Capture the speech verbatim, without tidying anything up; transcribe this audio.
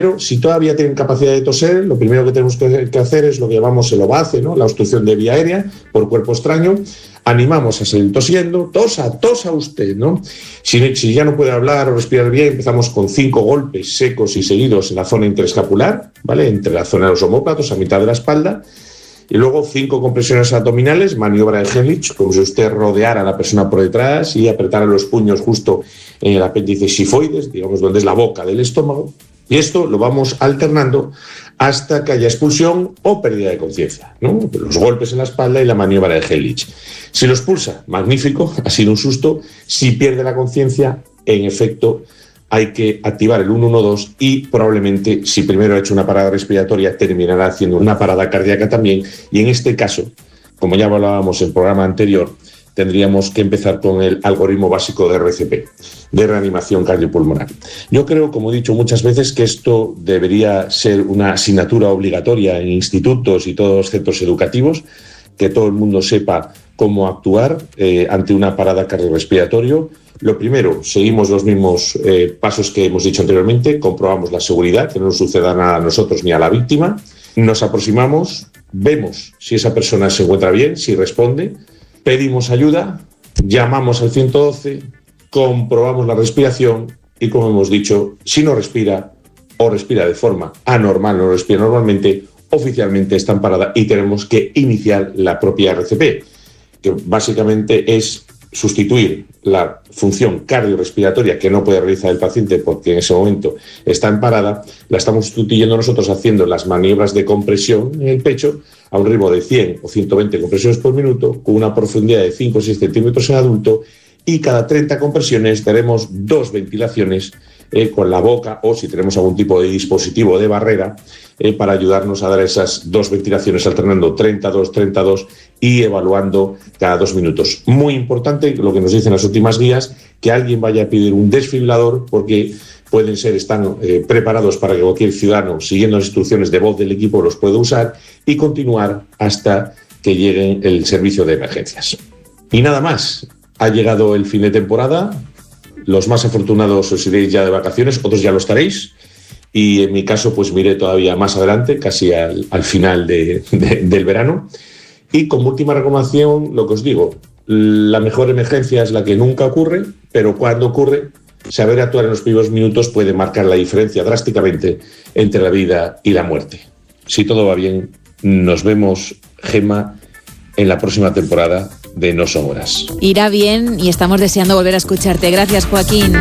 Pero si todavía tienen capacidad de toser, lo primero que tenemos que hacer es lo que llamamos el OVACE, ¿no? La obstrucción de vía aérea por cuerpo extraño. Animamos a seguir tosiendo, tosa, tosa usted, ¿no? Si, si ya no puede hablar o respirar bien, empezamos con cinco golpes secos y seguidos en la zona interescapular, ¿vale? Entre la zona de los omóplatos, a mitad de la espalda. Y luego cinco compresiones abdominales, maniobra de Heimlich, como si usted rodeara a la persona por detrás y apretara los puños justo en el apéndice sifoides, digamos, donde es la boca del estómago. Y esto lo vamos alternando hasta que haya expulsión o pérdida de conciencia, ¿no? Los golpes en la espalda y la maniobra de Heimlich. Si lo expulsa, magnífico, ha sido un susto. Si pierde la conciencia, en efecto, hay que activar el uno uno dos y probablemente, si primero ha hecho una parada respiratoria, terminará haciendo una parada cardíaca también. Y en este caso, como ya hablábamos en el programa anterior, tendríamos que empezar con el algoritmo básico de R C P, de reanimación cardiopulmonar. Yo creo, como he dicho muchas veces, que esto debería ser una asignatura obligatoria en institutos y todos los centros educativos, que todo el mundo sepa cómo actuar eh, ante una parada cardiorrespiratoria. Lo primero, seguimos los mismos eh, pasos que hemos dicho anteriormente, comprobamos la seguridad, que no nos suceda nada a nosotros ni a la víctima, nos aproximamos, vemos si esa persona se encuentra bien, si responde, pedimos ayuda, llamamos al ciento doce, comprobamos la respiración y, como hemos dicho, si no respira o respira de forma anormal, no respira normalmente, oficialmente está en parada y tenemos que iniciar la propia R C P, que básicamente es sustituir la función cardiorrespiratoria que no puede realizar el paciente porque en ese momento está en parada, la estamos sustituyendo nosotros haciendo las maniobras de compresión en el pecho a un ritmo de cien o ciento veinte compresiones por minuto, con una profundidad de cinco o seis centímetros en adulto, y cada treinta compresiones daremos dos ventilaciones eh, con la boca, o si tenemos algún tipo de dispositivo de barrera, eh, para ayudarnos a dar esas dos ventilaciones alternando treinta dos, treinta dos y evaluando cada dos minutos. Muy importante lo que nos dicen las últimas guías, que alguien vaya a pedir un desfibrilador, porque pueden ser, están eh, preparados para que cualquier ciudadano, siguiendo las instrucciones de voz del equipo, los pueda usar y continuar hasta que llegue el servicio de emergencias. Y nada más, ha llegado el fin de temporada, los más afortunados os iréis ya de vacaciones, otros ya lo estaréis, y en mi caso pues miré todavía más adelante, casi al, al final de, de, del verano. Y como última recomendación, lo que os digo, la mejor emergencia es la que nunca ocurre, pero cuando ocurre, saber actuar en los primeros minutos puede marcar la diferencia drásticamente entre la vida y la muerte. Si todo va bien, nos vemos, Gemma, en la próxima temporada de No Son Horas. Irá bien y estamos deseando volver a escucharte. Gracias, Joaquín.